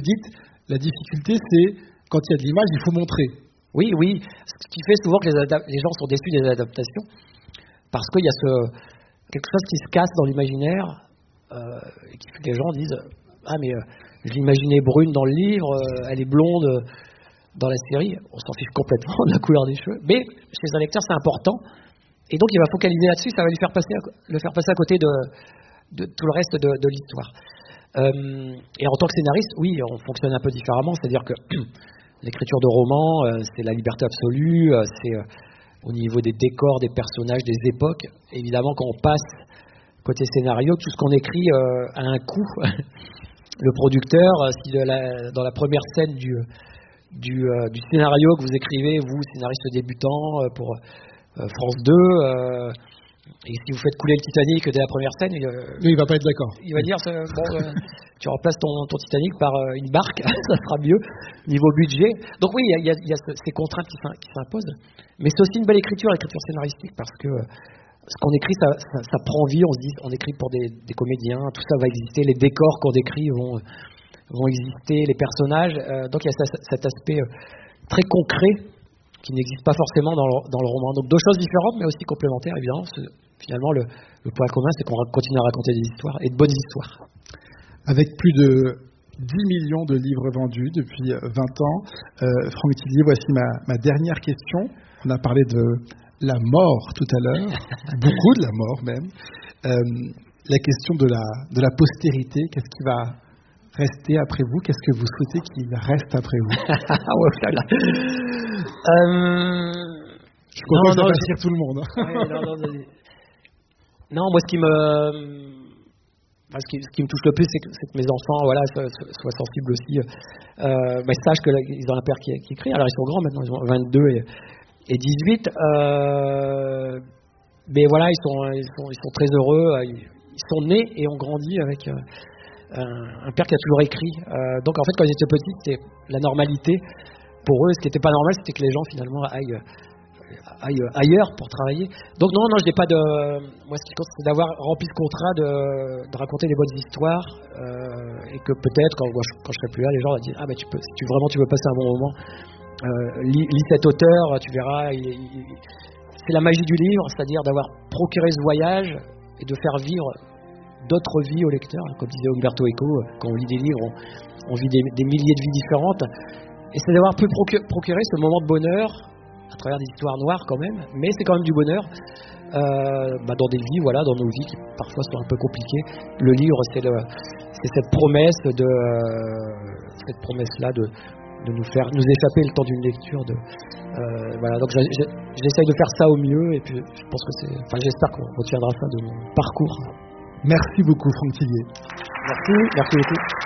Dites, la difficulté, c'est quand il y a de l'image, il faut montrer. Oui, ce qui fait souvent que les gens sont déçus des adaptations, parce qu'il y a quelque chose qui se casse dans l'imaginaire, et qui fait que les gens disent « Ah, mais je l'imaginais brune dans le livre, elle est blonde dans la série. » On s'en fiche complètement de la couleur des cheveux. Mais chez un lecteur, c'est important. Et donc, il va focaliser là-dessus, ça va le faire passer à côté de tout le reste de l'histoire. Et en tant que scénariste, oui, on fonctionne un peu différemment. C'est-à-dire que l'écriture de romans, c'est la liberté absolue, c'est au niveau des décors, des personnages, des époques. Évidemment, quand on passe côté scénario, tout ce qu'on écrit a un coût. Le producteur, si dans la première scène du scénario que vous écrivez, vous, scénariste débutant pour France 2, et si vous faites couler le Titanic dès la première scène, il va pas être d'accord. Il va dire tu remplaces ton Titanic par une barque, ça sera mieux niveau budget. Donc oui, il y a ces contraintes qui s'imposent, mais c'est aussi une belle écriture scénaristique, parce que ce qu'on écrit, ça prend vie. On se dit, on écrit pour des comédiens, tout ça va exister, les décors qu'on décrit vont exister, les personnages. Donc il y a cet aspect très concret qui n'existe pas forcément dans le roman. Donc deux choses différentes, mais aussi complémentaires, évidemment. Finalement, le point commun, c'est qu'on continue à raconter des histoires, et de bonnes histoires. Avec plus de 10 millions de livres vendus depuis 20 ans, Franck Tillier, voici ma dernière question. On a parlé de la mort tout à l'heure, beaucoup de la mort même. La question de la postérité, qu'est-ce qui va rester après vous? Qu'est-ce que vous souhaitez qu'il reste après vous? Je comprends que ça va attirer tout le monde. Non, moi, ce qui me touche le plus, c'est que mes enfants, soient sensibles aussi. Sachent qu'ils ont un père qui écrit. Alors, ils sont grands maintenant, ils ont 22 et 18. Mais voilà, ils sont très heureux. Ils sont nés et ont grandi avec un père qui a toujours écrit. Donc, en fait, quand ils étaient petits, c'était la normalité. Pour eux, ce qui n'était pas normal, c'était que les gens, finalement, aillent ailleurs pour travailler. Donc non, je n'ai pas de... Moi, ce qui compte, c'est d'avoir rempli ce contrat de raconter des bonnes histoires, et que peut-être, quand je serai plus là, les gens vont dire « Ah, si tu veux passer un bon moment, lis cet auteur, tu verras. » C'est la magie du livre, c'est-à-dire d'avoir procuré ce voyage et de faire vivre d'autres vies aux lecteurs. Comme disait Umberto Eco, quand on lit des livres, on vit des milliers de vies différentes. Et c'est d'avoir pu procurer ce moment de bonheur à travers des histoires noires quand même, mais c'est quand même du bonheur dans des vies, dans nos vies qui parfois sont un peu compliquées. Le livre, c'est cette promesse-là de nous faire nous échapper le temps d'une lecture. Donc j'essaye de faire ça au mieux, et puis je pense que j'espère qu'on retiendra ça de mon parcours. Merci beaucoup, Franck Tillier. Merci beaucoup.